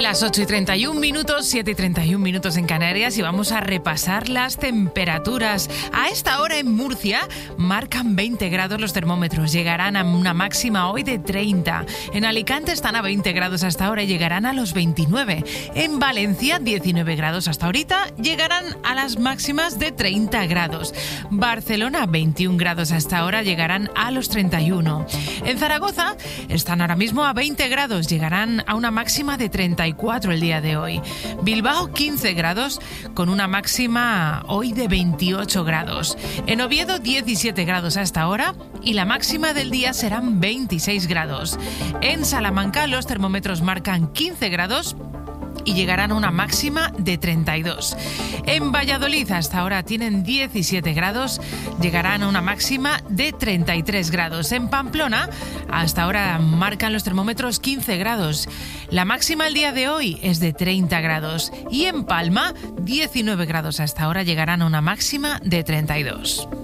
Las 8:31, 7:31 en Canarias, y vamos a repasar las temperaturas. A esta hora en Murcia marcan 20 grados los termómetros, llegarán a una máxima hoy de 30. En Alicante están a 20 grados hasta ahora y llegarán a los 29. En Valencia 19 grados hasta ahorita, llegarán a las máximas de 30 grados. Barcelona 21 grados hasta ahora, llegarán a los 31. En Zaragoza están ahora mismo a 20 grados, llegarán a una máxima de 34 el día de hoy. Bilbao 15 grados con una máxima hoy de 28 grados. En Oviedo 17 grados hasta ahora y la máxima del día serán 26 grados. En Salamanca los termómetros marcan 15 grados y llegarán a una máxima de 32. En Valladolid hasta ahora tienen 17 grados, llegarán a una máxima de 33 grados. En Pamplona hasta ahora marcan los termómetros 15 grados. La máxima el día de hoy es de 30 grados. Y en Palma 19 grados hasta ahora, llegarán a una máxima de 32.